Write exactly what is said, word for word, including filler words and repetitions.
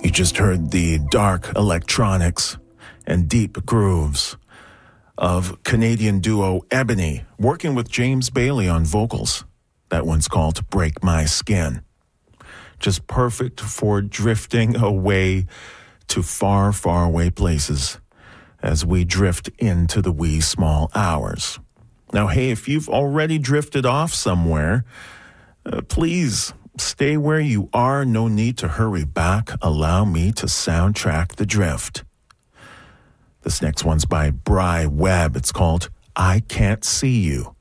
You just heard the dark electronics and deep grooves of Canadian duo Ebony, working with James Bailey on vocals. That one's called Break My Skin. Just perfect for drifting away to far, far away places as we drift into the wee small hours. Now, hey, if you've already drifted off somewhere, uh, please stay where you are. No need to hurry back. Allow me to soundtrack the drift. This next one's by Bry Webb. It's called I Can't See You.